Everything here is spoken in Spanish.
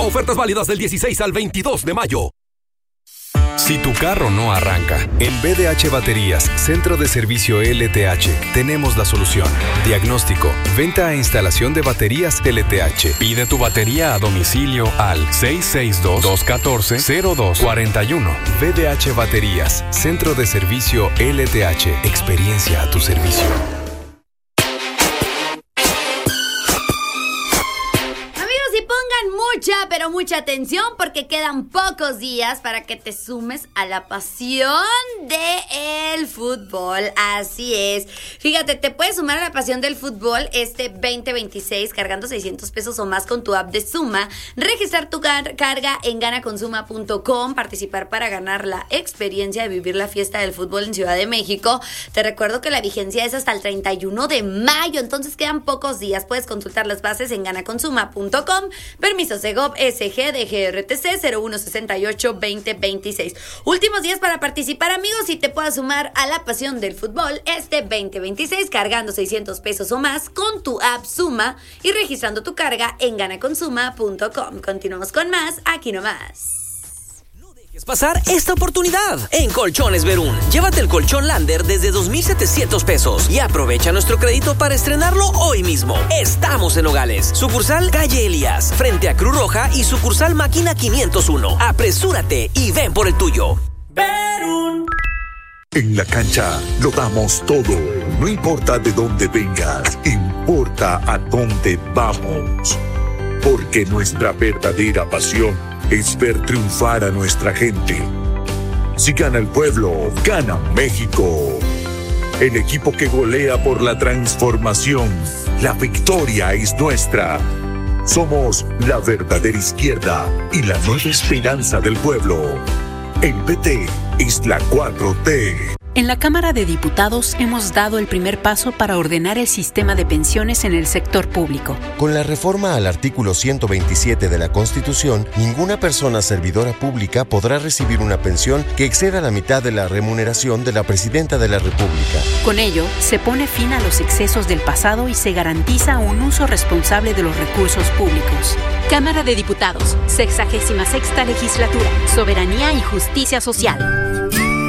Ofertas válidas del 16 al 22 de mayo. Si tu carro no arranca, en BDH Baterías, Centro de Servicio LTH, tenemos la solución. Diagnóstico, venta e instalación de baterías LTH. Pide tu batería a domicilio al 662-214-0241. BDH Baterías, Centro de Servicio LTH, experiencia a tu servicio. Pero mucha atención porque quedan pocos días para que te sumes a la pasión del fútbol. Así es. Fíjate, te puedes sumar a la pasión del fútbol este 2026 cargando 600 pesos o más con tu app de Suma, registrar tu carga en ganaconsuma.com, participar para ganar la experiencia de vivir la fiesta del fútbol en Ciudad de México. Te recuerdo que la vigencia es hasta el 31 de mayo, entonces quedan pocos días. Puedes consultar las bases en ganaconsuma.com. Permisos de SG de GRTC 0168-2026. Últimos días para participar, amigos, y te puedas sumar a la pasión del fútbol este 2026 cargando 600 pesos o más con tu app Suma y registrando tu carga en ganaconsuma.com. Continuamos con más, aquí nomás. Pasar esta oportunidad en Colchones Verún. Llévate el colchón Lander desde 2,700 pesos y aprovecha nuestro crédito para estrenarlo hoy mismo. Estamos en Nogales, sucursal Calle Elías, frente a Cruz Roja y sucursal Máquina 501. Apresúrate y ven por el tuyo. Verún. En la cancha lo damos todo. No importa de dónde vengas, importa a dónde vamos. Porque nuestra verdadera pasión es ver triunfar a nuestra gente. Si gana el pueblo, gana México. El equipo que golea por la transformación. La victoria es nuestra. Somos la verdadera izquierda y la nueva esperanza del pueblo. El PT es la 4T. En la Cámara de Diputados hemos dado el primer paso para ordenar el sistema de pensiones en el sector público. Con la reforma al artículo 127 de la Constitución, ninguna persona servidora pública podrá recibir una pensión que exceda la mitad de la remuneración de la Presidenta de la República. Con ello, se pone fin a los excesos del pasado y se garantiza un uso responsable de los recursos públicos. Cámara de Diputados, 66ª Legislatura, Soberanía y Justicia Social.